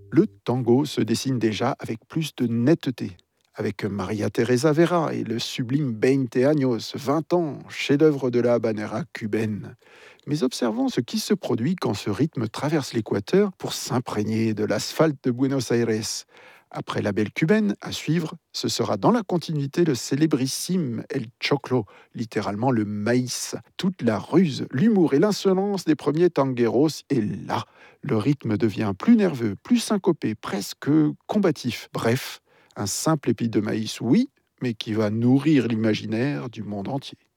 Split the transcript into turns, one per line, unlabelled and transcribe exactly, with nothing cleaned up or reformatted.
Le tango se dessine déjà avec plus de netteté. Avec Maria Teresa Vera et le sublime Veinte Años, vingt ans, chef-d'œuvre de la habanera cubaine. Mais observons ce qui se produit quand ce rythme traverse l'équateur pour s'imprégner de l'asphalte de Buenos Aires. Après la belle cubaine, à suivre, ce sera dans la continuité le célébrissime El Choclo, littéralement le maïs. Toute la ruse, l'humour et l'insolence des premiers tangueros est là. Le rythme devient plus nerveux, plus syncopé, presque combatif. Bref, un simple épi de maïs, oui, mais qui va nourrir l'imaginaire du monde entier.